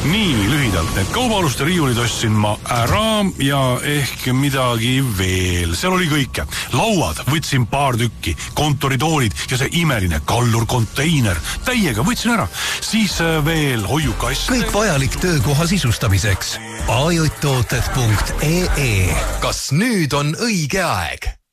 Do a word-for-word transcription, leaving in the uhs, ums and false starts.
Nii lühidalt, need kaubaluste riiulid ostsin ma ära ja ehk midagi veel. Seal oli kõike. Lauad võtsin paar tükki, kontoritoolid ja see imeline kallur konteiner. Täiega võtsin ära. Siis veel hoiukast. Kõik vajalik töökoha sisustamiseks. ajotooted punkt ee. Kas nüüd on õige aeg?